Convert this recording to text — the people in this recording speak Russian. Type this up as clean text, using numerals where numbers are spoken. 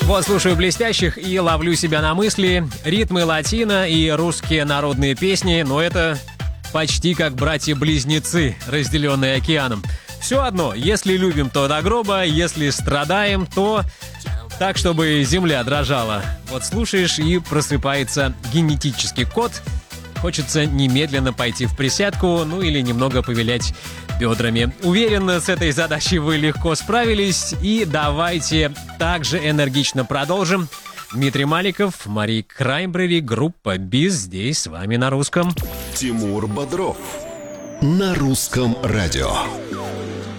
Вот слушаю «Блестящих» и ловлю себя на мысли. Ритмы латино и русские народные песни, но это почти как братья-близнецы, разделенные океаном. Все одно, если любим, то до гроба, если страдаем, то так, чтобы земля дрожала. Вот слушаешь, и просыпается генетический код. Хочется немедленно пойти в присядку, ну или немного повилять бедрами. Уверен, с этой задачей вы легко справились. И давайте также энергично продолжим. Дмитрий Маликов, Мари Краймбрери, группа «Биз» здесь с вами на русском. Тимур Бодров на русском радио.